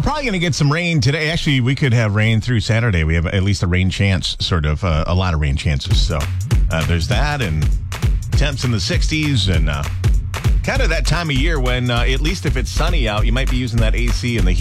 probably going to get some rain today. Actually, we could have rain through Saturday. We have at least a rain chance, sort of a lot of rain chances. So there's that, and temps in the 60s, and kind of that time of year when, at least if it's sunny out, you might be using that AC and the heat.